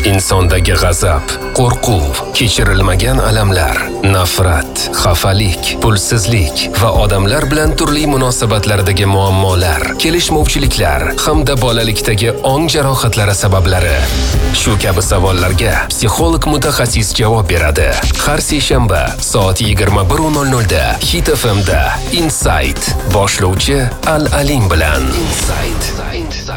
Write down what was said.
insondagi g'azab, qo'rquv, kechirilmagan alamlar, nafrat, xafalik, pulsizlik va odamlar bilan turli munosabatlardagi muammolar, kelishmovchiliklar hamda bolalikdagi ong jarohatlari sabablari. Shu kabi savollarga psixolog mutaxassis javob beradi. Har seshanba soat 21:00 da Hit FM da Insight boshlovchi Al-Alim bilan.